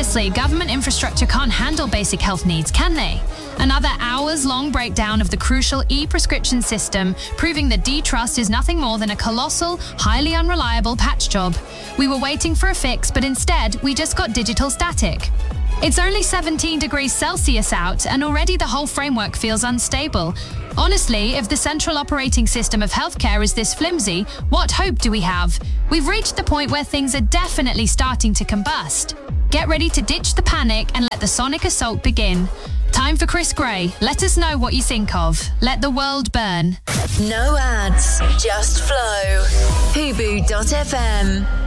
Honestly, government infrastructure can't handle basic health needs, can they? Another hours-long breakdown of the crucial e-prescription system, proving that D-Trust is nothing more than a colossal, highly unreliable patch job. We were waiting for a fix, but instead, we just got digital static. It's only 17 degrees Celsius out, and already the whole framework feels unstable. Honestly, if the central operating system of healthcare is this flimsy, what hope do we have? We've reached the point where things are definitely starting to combust. Get ready to ditch the panic and let the sonic assault begin. Time for Chris Gray. Let us know what you think of. Let the world burn. No ads, just flow. Fubu.fm.